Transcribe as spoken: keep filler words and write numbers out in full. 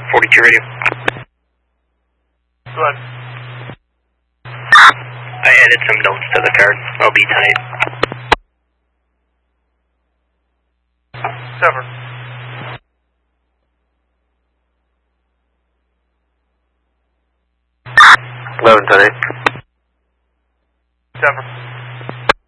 forty-two radio. Go ahead. I added some notes to the card. I'll be tight. Sever. eleven ten eight. Sever.